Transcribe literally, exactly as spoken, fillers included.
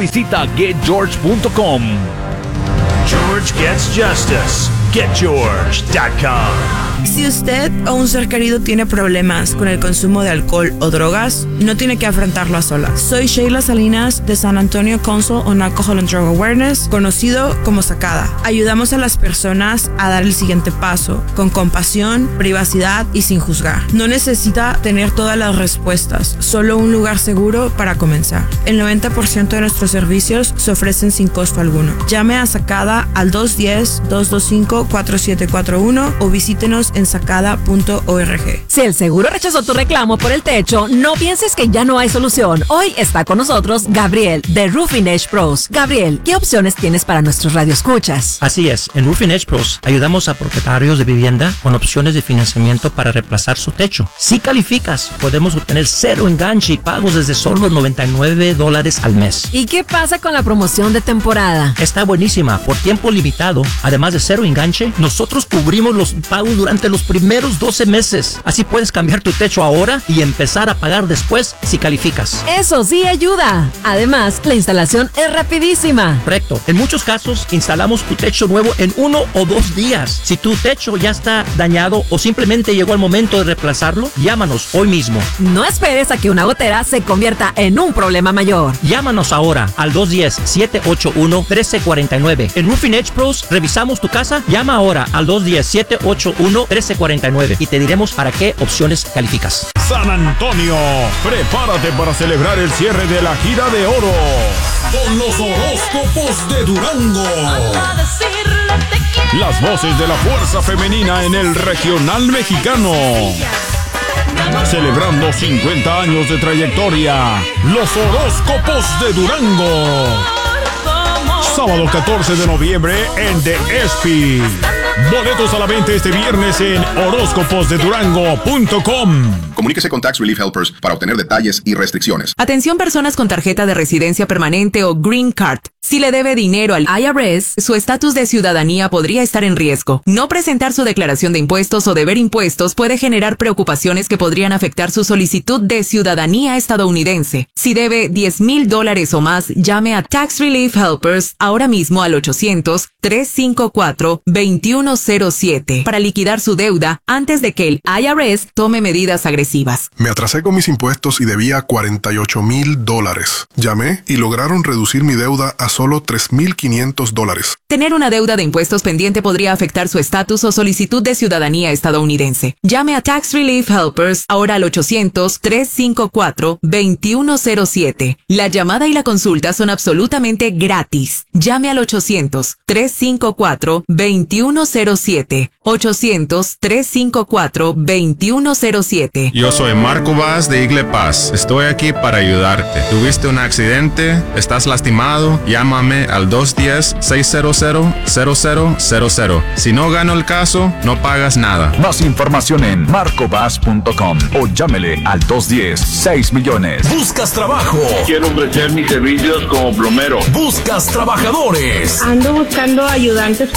visita get george punto com. George Gets Justice. get george punto com. Si usted o un ser querido tiene problemas con el consumo de alcohol o drogas, no tiene que afrontarlo a solas. Soy Sheila Salinas de San Antonio Council on Alcohol and Drug Awareness, conocido como SACADA. Ayudamos a las personas a dar el siguiente paso, con compasión, privacidad y sin juzgar. No necesita tener todas las respuestas, solo un lugar seguro para comenzar. El noventa por ciento de nuestros servicios se ofrecen sin costo alguno. Llame a SACADA al dos uno cero, dos dos cinco, cuatro siete cuatro uno o visítenos en sacada punto org. Si el seguro rechazó tu reclamo por el techo, no pienses que ya no hay solución. Hoy está con nosotros Gabriel de Roofing Edge Pros. Gabriel, ¿qué opciones tienes para nuestros radioescuchas? Así es, en Roofing Edge Pros ayudamos a propietarios de vivienda con opciones de financiamiento para reemplazar su techo. Si calificas, podemos obtener cero enganche y pagos desde solo noventa y nueve dólares al mes. ¿Y qué pasa con la promoción de temporada? Está buenísima, por tiempo limitado. Además de cero enganche, nosotros cubrimos los pagos durante los primeros doce meses. Así puedes cambiar tu techo ahora y empezar a pagar después si calificas. Eso sí ayuda. Además, la instalación es rapidísima. Correcto. En muchos casos, instalamos tu techo nuevo en uno o dos días. Si tu techo ya está dañado o simplemente llegó el momento de reemplazarlo, llámanos hoy mismo. No esperes a que una gotera se convierta en un problema mayor. Llámanos ahora al dos uno cero, siete ocho uno, uno tres cuatro nueve. En Roofing Edge Pros revisamos tu casa. Llama ahora al dos uno cero, siete ocho uno, uno tres cuatro nueve y te diremos para qué opciones calificas. San Antonio, prepárate para celebrar el cierre de la gira de oro con los horóscopos de Durango. Las voces de la fuerza femenina en el regional mexicano. Celebrando cincuenta años de trayectoria, los horóscopos de Durango. Sábado catorce de noviembre en The Espy. Boletos a la venta este viernes en horóscopos de durango punto com. Comuníquese con Tax Relief Helpers para obtener detalles y restricciones. Atención personas con tarjeta de residencia permanente o Green Card. Si le debe dinero al I R S, su estatus de ciudadanía podría estar en riesgo. No presentar su declaración de impuestos o deber impuestos puede generar preocupaciones que podrían afectar su solicitud de ciudadanía estadounidense. Si debe diez mil dólares o más, llame a Tax Relief Helpers ahora mismo al ochocientos, tres cinco cuatro, dos uno cero siete para liquidar su deuda antes de que el I R S tome medidas agresivas. Me atrasé con mis impuestos y debía cuarenta y ocho mil dólares. Llamé y lograron reducir mi deuda a solo tres mil quinientos dólares. Tener una deuda de impuestos pendiente podría afectar su estatus o solicitud de ciudadanía estadounidense. Llame a Tax Relief Helpers ahora al ochocientos, tres cinco cuatro, dos uno cero siete. La llamada y la consulta son absolutamente gratis. Llame al ochocientos, tres cinco cuatro, dos uno cero siete. ochocientos, tres cinco cuatro, dos uno cero siete. Yo soy Marco Vaz de Igle Paz. Estoy aquí para ayudarte. ¿Tuviste un accidente? ¿Estás lastimado? Llámame al dos uno cero, seis cero cero, cero cero cero cero. Si no gano el caso, no pagas nada. Más información en marco vaz punto com o llámele al dos uno cero, seis millones. ¿Buscas trabajo? Quiero ofrecer mis servicios como plomero. ¿Buscas trabajadores? Ando buscando ayudantes